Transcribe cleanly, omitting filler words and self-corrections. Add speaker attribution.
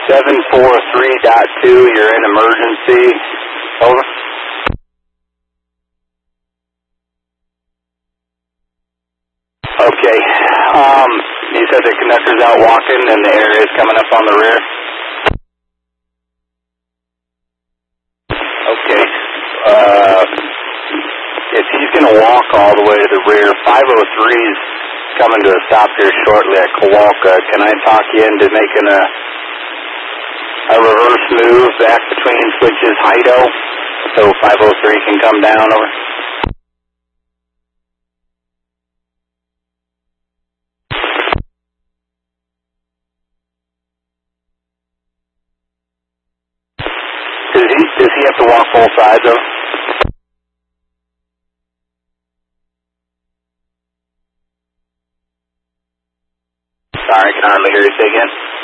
Speaker 1: 743.2, you're in emergency. Over. Okay. You said the conductor's out walking and the area is coming up on the rear? Okay. If he's going to walk all the way to the rear, 503's coming to a stop here shortly at Kowalka. Can I talk you into making a reverse move back between switches Hido so 503 can come down? Over. Does he have to walk both sides of? Sorry, I can hardly hear you say again.